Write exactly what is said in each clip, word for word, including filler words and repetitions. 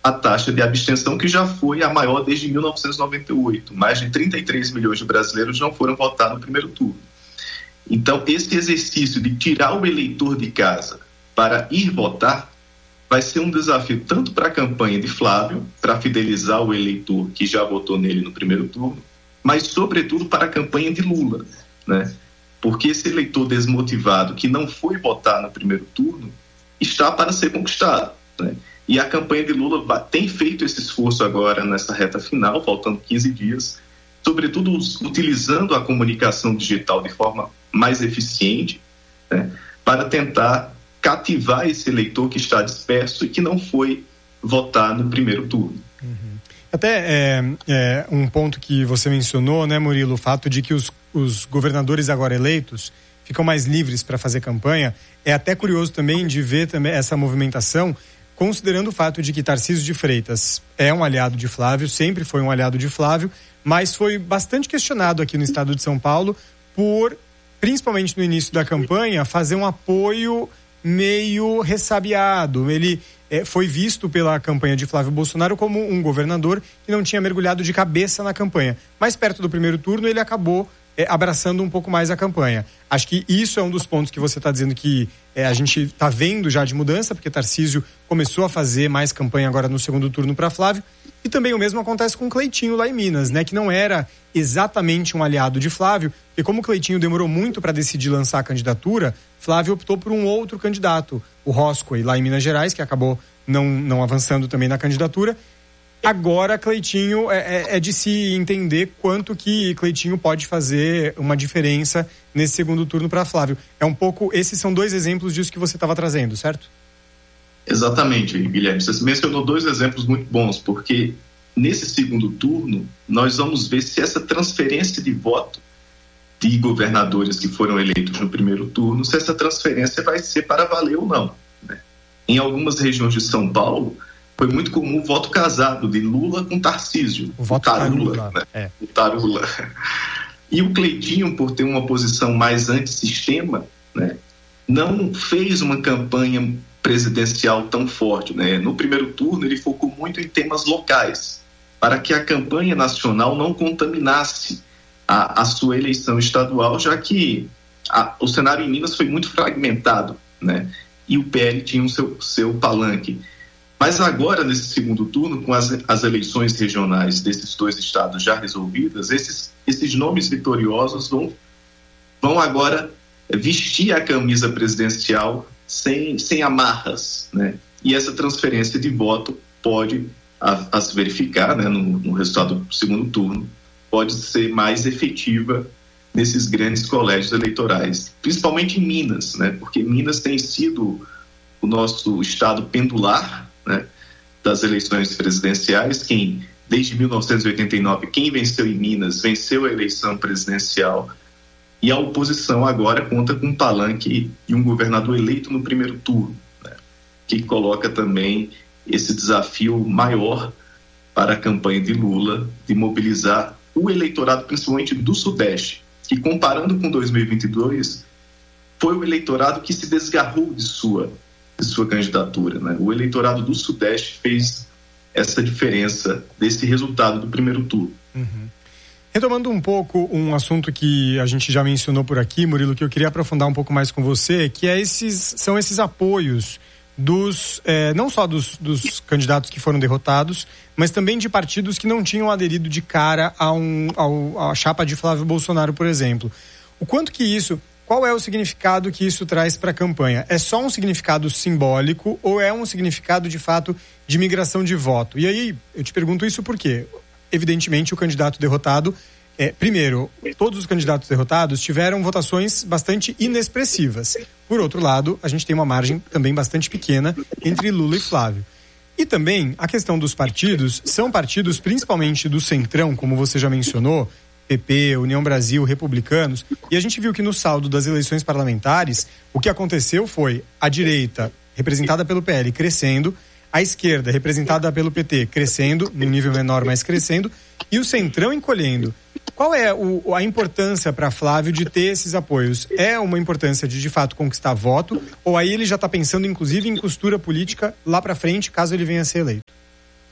a taxa de abstenção, que já foi a maior desde mil novecentos e noventa e oito. Mais de trinta e três milhões de brasileiros não foram votar no primeiro turno. Então, esse exercício de tirar o eleitor de casa para ir votar vai ser um desafio tanto para a campanha de Flávio, para fidelizar o eleitor que já votou nele no primeiro turno, mas, sobretudo, para a campanha de Lula, né? Porque esse eleitor desmotivado que não foi votar no primeiro turno está para ser conquistado, né? E a campanha de Lula tem feito esse esforço agora nessa reta final, faltando quinze dias, sobretudo utilizando a comunicação digital de forma mais eficiente, né, para tentar cativar esse eleitor que está disperso e que não foi votar no primeiro turno. Uhum. Até é, é, um ponto que você mencionou, né, Murilo, o fato de que os, os governadores agora eleitos ficam mais livres para fazer campanha. É até curioso também de ver também essa movimentação, considerando o fato de que Tarcísio de Freitas é um aliado de Flávio, sempre foi um aliado de Flávio, mas foi bastante questionado aqui no estado de São Paulo por, principalmente no início da campanha, fazer um apoio meio ressabiado. Ele é, foi visto pela campanha de Flávio Bolsonaro como um governador que não tinha mergulhado de cabeça na campanha. Mais perto do primeiro turno, ele acabou É, abraçando um pouco mais a campanha. Acho que isso é um dos pontos que você está dizendo que é, a gente está vendo já de mudança, porque Tarcísio começou a fazer mais campanha agora no segundo turno para Flávio, e também o mesmo acontece com o Cleitinho lá em Minas, né, que não era exatamente um aliado de Flávio, e como o Cleitinho demorou muito para decidir lançar a candidatura, Flávio optou por um outro candidato, o Roscoe, lá em Minas Gerais, que acabou não, não avançando também na candidatura. Agora, Cleitinho, é, é, é de se entender quanto que Cleitinho pode fazer uma diferença nesse segundo turno para Flávio. É um pouco, esses são dois exemplos disso que você estava trazendo, certo? Exatamente, Guilherme. Você mencionou dois exemplos muito bons, porque nesse segundo turno nós vamos ver se essa transferência de voto de governadores que foram eleitos no primeiro turno, se essa transferência vai ser para valer ou não, né? Em algumas regiões de São Paulo, foi muito comum o voto casado de Lula com Tarcísio. O voto Tarula, Tarula, né? É. O Tarula. E o Cleitinho, por ter uma posição mais antissistema, né, não fez uma campanha presidencial tão forte, né? No primeiro turno, ele focou muito em temas locais, para que a campanha nacional não contaminasse a, a sua eleição estadual, já que a, o cenário em Minas foi muito fragmentado, né? E o P L tinha o seu, seu palanque. Mas agora, nesse segundo turno, com as, as eleições regionais desses dois estados já resolvidas, esses, esses nomes vitoriosos vão, vão agora vestir a camisa presidencial sem, sem amarras, né? E essa transferência de voto pode, a, a se verificar, né, no, no resultado do segundo turno, pode ser mais efetiva nesses grandes colégios eleitorais, principalmente em Minas, né? Porque Minas tem sido o nosso estado pendular, né, das eleições presidenciais. Quem, desde mil novecentos e oitenta e nove, quem venceu em Minas venceu a eleição presidencial, e a oposição agora conta com um palanque e um governador eleito no primeiro turno, né, que coloca também esse desafio maior para a campanha de Lula de mobilizar o eleitorado, principalmente do Sudeste, que, comparando com dois mil e vinte e dois, foi o eleitorado que se desgarrou de sua de sua candidatura, né? O eleitorado do Sudeste fez essa diferença desse resultado do primeiro turno. Uhum. Retomando um pouco um assunto que a gente já mencionou por aqui, Murilo, que eu queria aprofundar um pouco mais com você, que é esses, são esses apoios dos, é, não só dos, dos candidatos que foram derrotados, mas também de partidos que não tinham aderido de cara a um, ao, à chapa de Flávio Bolsonaro, por exemplo. O quanto que isso... Qual é o significado que isso traz para a campanha? É só um significado simbólico ou é um significado, de fato, de migração de voto? E aí, eu te pergunto isso porque, evidentemente, o candidato derrotado... É, primeiro, todos os candidatos derrotados tiveram votações bastante inexpressivas. Por outro lado, a gente tem uma margem também bastante pequena entre Lula e Flávio. E também, a questão dos partidos, são partidos principalmente do Centrão, como você já mencionou, P P, União Brasil, Republicanos, e a gente viu que no saldo das eleições parlamentares, o que aconteceu foi a direita, representada pelo P L, crescendo, a esquerda, representada pelo P T, crescendo, num nível menor, mas crescendo, e o Centrão encolhendo. Qual é o, a importância para Flávio de ter esses apoios? É uma importância de, de fato, conquistar voto, ou aí ele já está pensando, inclusive, em costura política lá para frente, caso ele venha a ser eleito?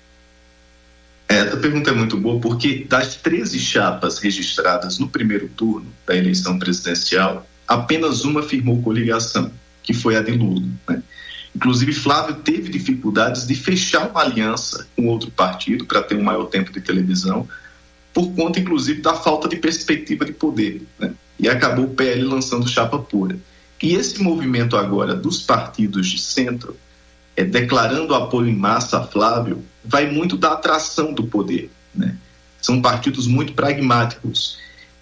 pergunta é muito boa, porque das treze chapas registradas no primeiro turno da eleição presidencial, apenas uma firmou coligação, que foi a de Lula, né? Inclusive, Flávio teve dificuldades de fechar uma aliança com outro partido para ter um maior tempo de televisão, por conta, inclusive, da falta de perspectiva de poder, né? E acabou o P L lançando chapa pura. E esse movimento agora dos partidos de centro, é, declarando apoio em massa a Flávio, vai muito da atração do poder, né? São partidos muito pragmáticos.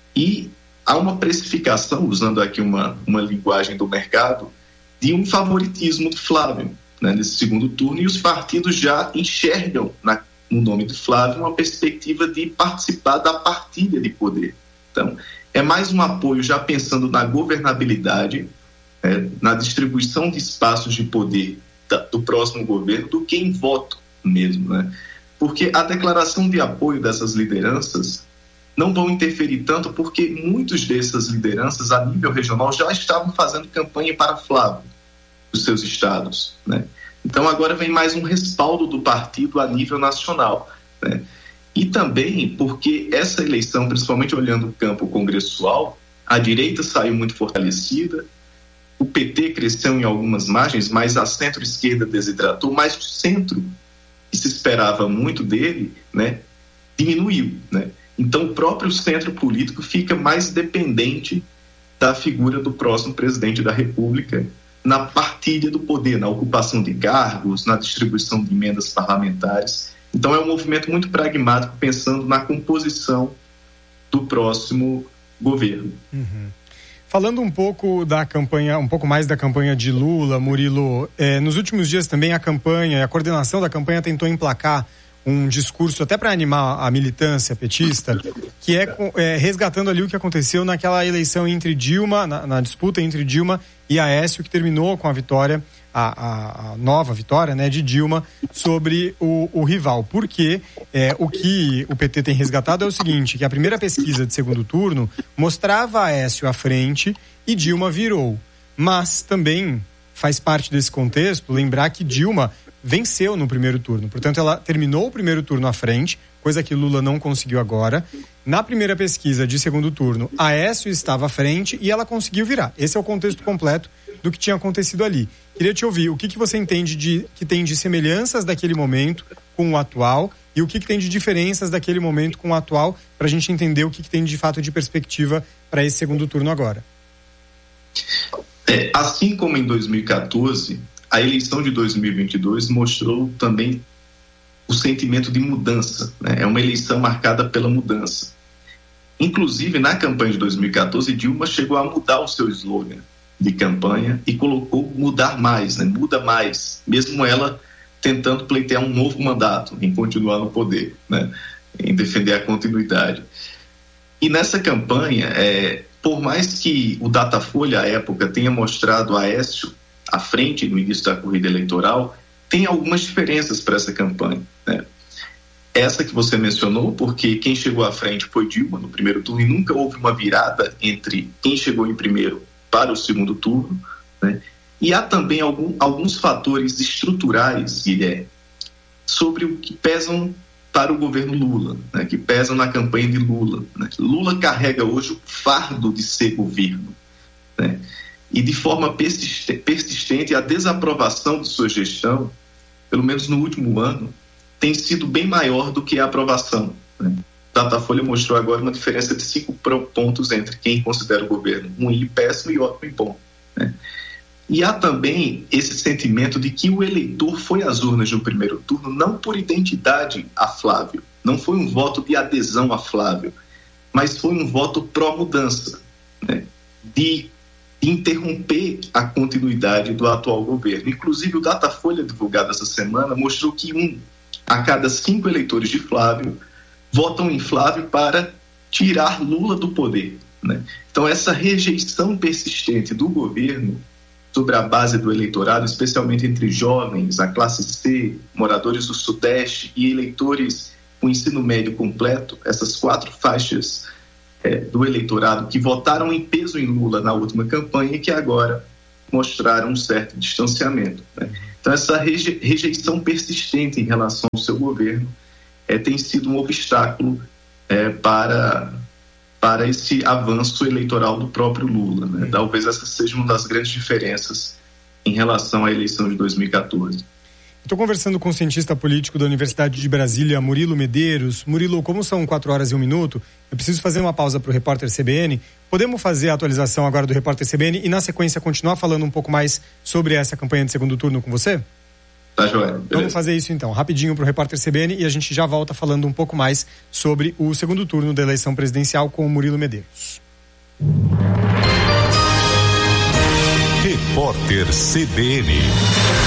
E há uma precificação, usando aqui uma, uma linguagem do mercado, de um favoritismo de Flávio, né, nesse segundo turno, e os partidos já enxergam na, no nome de Flávio uma perspectiva de participar da partilha de poder. Então, é mais um apoio já pensando na governabilidade, é, na distribuição de espaços de poder da, do próximo governo, do que em voto mesmo, né? Porque a declaração de apoio dessas lideranças não vão interferir tanto, porque muitos dessas lideranças a nível regional já estavam fazendo campanha para Flávio, dos seus estados, né? Então agora vem mais um respaldo do partido a nível nacional, né? E também porque essa eleição, principalmente olhando o campo congressual, a direita saiu muito fortalecida, o P T cresceu em algumas margens, mas a centro-esquerda desidratou, mas o centro, que se esperava muito dele, né, diminuiu, né? Então, o próprio centro político fica mais dependente da figura do próximo presidente da República na partilha do poder, na ocupação de cargos, na distribuição de emendas parlamentares. Então, é um movimento muito pragmático, pensando na composição do próximo governo. Uhum. Falando um pouco da campanha, um pouco mais da campanha de Lula, Murilo, eh, nos últimos dias também a campanha, a coordenação da campanha tentou emplacar um discurso até para animar a militância petista, que é, é resgatando ali o que aconteceu naquela eleição entre Dilma, na, na disputa entre Dilma e Aécio, que terminou com a vitória, a, a, a nova vitória, né, de Dilma sobre o, o rival. Porque é, o que o P T tem resgatado é o seguinte, que a primeira pesquisa de segundo turno mostrava Aécio à frente e Dilma virou. Mas também faz parte desse contexto lembrar que Dilma venceu no primeiro turno, portanto ela terminou o primeiro turno à frente, coisa que Lula não conseguiu agora. Na primeira pesquisa de segundo turno, Aécio estava à frente e ela conseguiu virar. Esse é o contexto completo do que tinha acontecido ali. Queria te ouvir, o que, que você entende de, que tem de semelhanças daquele momento com o atual e o que, que tem de diferenças daquele momento com o atual, para a gente entender o que, que tem de fato de perspectiva para esse segundo turno agora. É, assim como em dois mil e catorze, a eleição de dois mil e vinte e dois mostrou também o sentimento de mudança, né? É uma eleição marcada pela mudança. Inclusive, na campanha de dois mil e catorze, Dilma chegou a mudar o seu slogan de campanha e colocou mudar mais, né? Muda mais, mesmo ela tentando pleitear um novo mandato, em continuar no poder, né? Em defender a continuidade. E nessa campanha, é, por mais que o Datafolha, à época, tenha mostrado Aécio à frente no início da corrida eleitoral, tem algumas diferenças para essa campanha, né? Essa que você mencionou, porque quem chegou à frente foi Dilma no primeiro turno e nunca houve uma virada entre quem chegou em primeiro para o segundo turno, né? E há também algum, alguns fatores estruturais, Guilherme, sobre o que pesam para o governo Lula, né? Que pesam na campanha de Lula, né? Lula carrega hoje o fardo de ser governo, né? E de forma persistente, a desaprovação de sua gestão, pelo menos no último ano, tem sido bem maior do que a aprovação, né? O Datafolha mostrou agora uma diferença de cinco pontos entre quem considera o governo ruim e péssimo e ótimo e bom, né? E há também esse sentimento de que o eleitor foi às urnas no primeiro turno não por identidade a Flávio, não foi um voto de adesão a Flávio, mas foi um voto pró-mudança, né? De interromper a continuidade do atual governo. Inclusive, o Datafolha divulgado essa semana mostrou que um a cada cinco eleitores de Flávio votam em Flávio para tirar Lula do poder, né? Então, essa rejeição persistente do governo sobre a base do eleitorado, especialmente entre jovens, a classe C, moradores do Sudeste e eleitores com ensino médio completo, essas quatro faixas É, do eleitorado que votaram em peso em Lula na última campanha e que agora mostraram um certo distanciamento, né? Então, essa reje- rejeição persistente em relação ao seu governo é, tem sido um obstáculo é, para, para esse avanço eleitoral do próprio Lula, né? Uhum. Talvez essa seja uma das grandes diferenças em relação à eleição de dois mil e quatorze. Estou conversando com o cientista político da Universidade de Brasília, Murilo Medeiros. Murilo, como são quatro horas e um minuto, eu preciso fazer uma pausa para o Repórter C B N. Podemos fazer a atualização agora do Repórter C B N e, na sequência, continuar falando um pouco mais sobre essa campanha de segundo turno com você? Tá, joia. Vamos fazer isso então, rapidinho para o Repórter C B N e a gente já volta falando um pouco mais sobre o segundo turno da eleição presidencial com o Murilo Medeiros. Repórter C B N.